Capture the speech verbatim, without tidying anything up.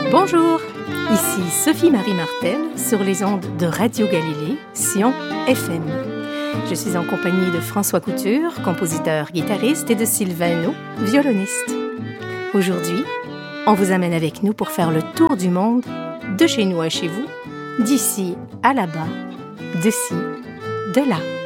Bonjour, ici Sophie-Marie Martel sur les ondes de Radio Galilée, Sion F M. Je suis en compagnie de François Couture, compositeur, guitariste, et de Sylvain Naud, violoniste. Aujourd'hui, on vous amène avec nous pour faire le tour du monde, de chez nous à chez vous, d'ici à là-bas, de ci, de là.